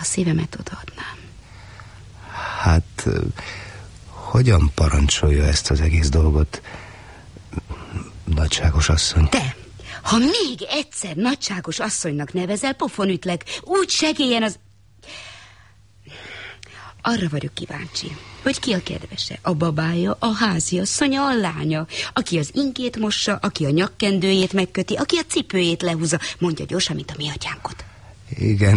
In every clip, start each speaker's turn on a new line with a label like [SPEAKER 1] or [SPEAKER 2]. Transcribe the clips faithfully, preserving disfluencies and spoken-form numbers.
[SPEAKER 1] a szívemet odaadnám.
[SPEAKER 2] Hát, hogyan parancsolja ezt az egész dolgot, nagyságos asszony?
[SPEAKER 1] Te, ha még egyszer nagyságos asszonynak nevezel, pofon ütlek, úgy segélyen az... Arra vagyok kíváncsi, hogy ki a kedvese, a babája, a háziasszonya, a lánya, aki az inkét mossa, aki a nyakkendőjét megköti, aki a cipőjét lehúzza. Mondja gyorsan, mint a mi atyánkot.
[SPEAKER 2] Igen.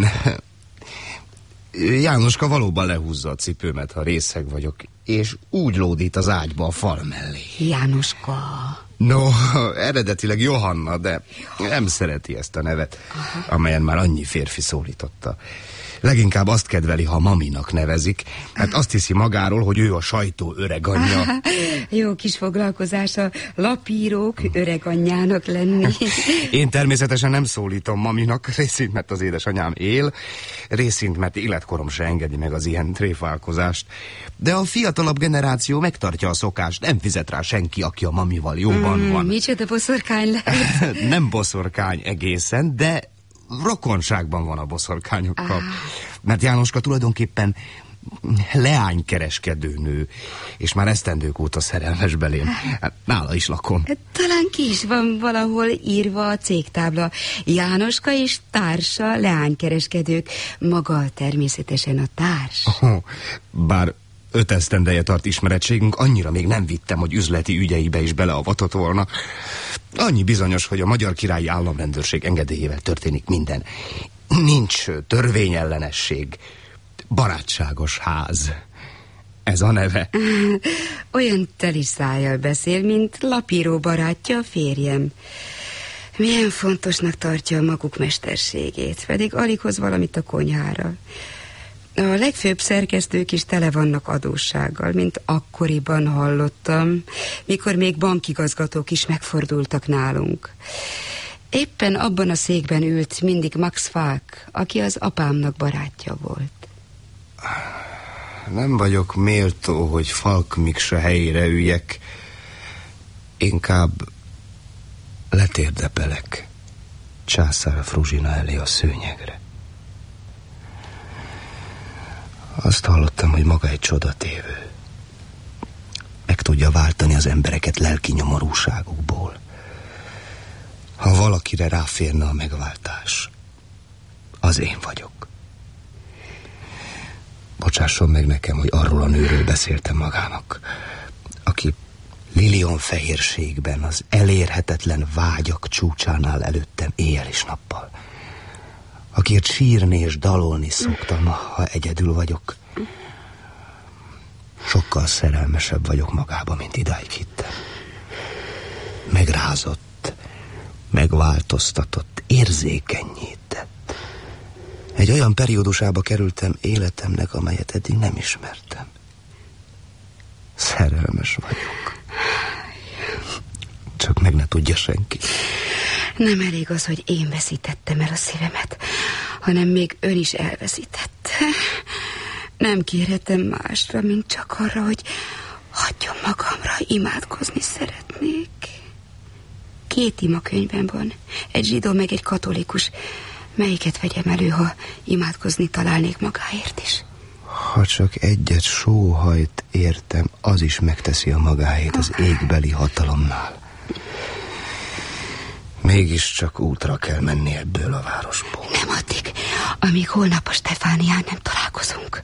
[SPEAKER 2] Jánoska valóban lehúzza a cipőmet, ha részeg vagyok, és úgy lódít az ágyba a fal mellé.
[SPEAKER 1] Jánoska...
[SPEAKER 2] No, eredetileg Johanna, de nem szereti ezt a nevet, aha, amelyen már annyi férfi szólította. Leginkább azt kedveli, ha maminak nevezik, mert azt hiszi magáról, hogy ő a sajtó öreganyja.
[SPEAKER 1] Ah, jó kis foglalkozás a lapírók öreganyjának lenni.
[SPEAKER 2] Én természetesen nem szólítom maminak, részint, mert az édesanyám él, részint, mert életkorom se engedi meg az ilyen tréfálkozást. De a fiatalabb generáció megtartja a szokást, nem fizet rá senki, aki a mamival jóban mm, van.
[SPEAKER 1] Micsoda boszorkány lehet?
[SPEAKER 2] Nem boszorkány egészen, de rokonságban van a boszorkányokkal. Ah. Mert Jánoska tulajdonképpen leánykereskedőnő, és már esztendők óta szerelmes belém. Hát, nála is lakom.
[SPEAKER 1] Talán ki is van valahol írva a cégtábla. Jánoska és társa leánykereskedők. Maga természetesen a társ.
[SPEAKER 2] Oh, bár öt esztendeje tart ismerettségünk, annyira még nem vittem, hogy üzleti ügyeibe is beleavatott volna. Annyi bizonyos, hogy a Magyar Királyi Államrendőrség engedélyével történik minden. Nincs törvényellenesség. Barátságos ház. Ez a neve.
[SPEAKER 1] Olyan teli szájjal beszél, mint lapíró barátja a férjem. Milyen fontosnak tartja a maguk mesterségét, pedig alig hoz valamit a konyhára. A legfőbb szerkesztők is tele vannak adóssággal, mint akkoriban hallottam, mikor még bankigazgatók is megfordultak nálunk. Éppen abban a székben ült mindig Max Falk, aki az apámnak barátja volt.
[SPEAKER 2] Nem vagyok méltó, hogy Falk Miksa helyére üljek. Inkább letérdepelek császár Fruzsina elé a szőnyegre. Azt hallottam, hogy maga egy csodatévő. Meg tudja váltani az embereket lelki nyomorúságukból. Ha valakire ráférne a megváltás, az én vagyok. Bocsásson meg nekem, hogy arról a nőről beszéltem magának, aki lilionfehérségben, az elérhetetlen vágyak csúcsánál előttem éjjel és nappal. Akiért sírni és dalolni szoktam, ha egyedül vagyok. Sokkal szerelmesebb vagyok magába, mint idáig hittem. Megrázott, megváltoztatott, érzékenyített. Egy olyan periódusába kerültem életemnek, amelyet eddig nem ismertem. Szerelmes vagyok. Csak meg ne tudja senki.
[SPEAKER 1] Nem elég az, hogy én veszítettem el a szívemet, hanem még ön is elveszített. Nem kérhetem másra, mint csak arra, hogy hagyjon magamra, imádkozni szeretnék. Két imakönyvben van, egy zsidó meg egy katolikus. Melyiket vegyem elő, ha imádkozni találnék magáért is?
[SPEAKER 2] Ha csak egyet sóhajt értem, az is megteszi a magáét az égbeli hatalomnál. Mégiscsak útra kell menni ebből a városból.
[SPEAKER 1] Nem addig, amíg holnap a Stefánián nem találkozunk.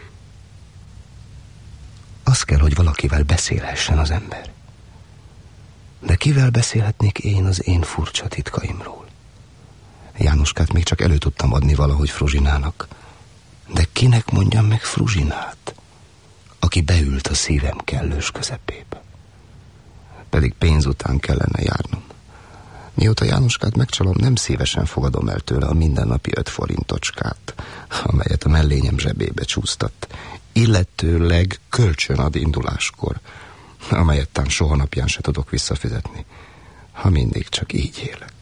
[SPEAKER 2] Az kell, hogy valakivel beszélhessen az ember. De kivel beszélhetnék én az én furcsa titkaimról? Jánoskát még csak elő tudtam adni valahogy Fruzsinának. De kinek mondjam meg Fruzsinát, aki beült a szívem kellős közepébe? Pedig pénz után kellene járnom. Mióta Jánoskát megcsalom, nem szívesen fogadom el tőle a mindennapi öt forintocskát, amelyet a mellényem zsebébe csúsztat, illetőleg kölcsön ad induláskor, amelyet tán soha napján se tudok visszafizetni, ha mindig csak így élek.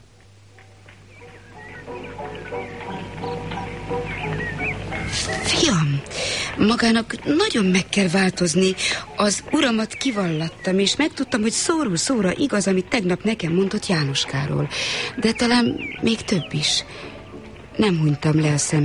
[SPEAKER 1] Fiam, magának nagyon meg kell változni. Az uramat kivallattam, és megtudtam, hogy szóról szóra igaz, amit tegnap nekem mondott Jánoskáról. De talán még több is. Nem hunytam le a szem